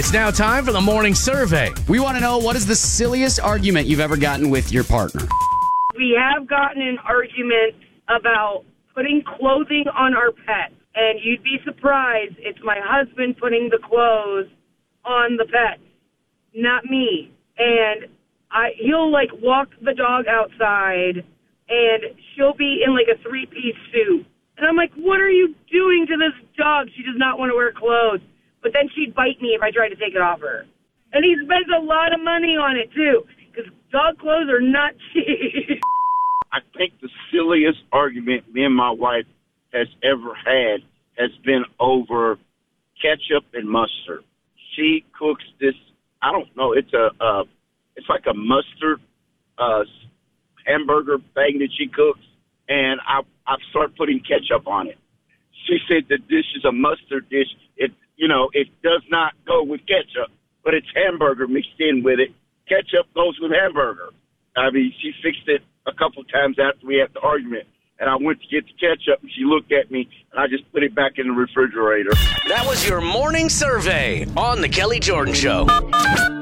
It's now time for the morning survey. We want to know, what is the silliest argument you've ever gotten with your partner? We have gotten an argument about putting clothing on our pets. And you'd be surprised, it's my husband putting the clothes on the pets, not me. And he'll, walk the dog outside, and she'll be in, a three-piece suit. And I'm like, what are you doing to this dog? She does not want to wear clothes. But then she'd bite me if I tried to take it off her. And he spends a lot of money on it, too, because dog clothes are not cheap. I think the silliest argument me and my wife has ever had has been over ketchup and mustard. She cooks this, I don't know, it's like a mustard hamburger thing that she cooks, and I've started putting ketchup on it. She said the dish is a mustard dish. It does not go with ketchup, but it's hamburger mixed in with it. Ketchup goes with hamburger. I mean, she fixed it a couple times after we had the argument, and I went to get the ketchup, and she looked at me, and I just put it back in the refrigerator. That was your morning survey on The Kelly Jordan Show.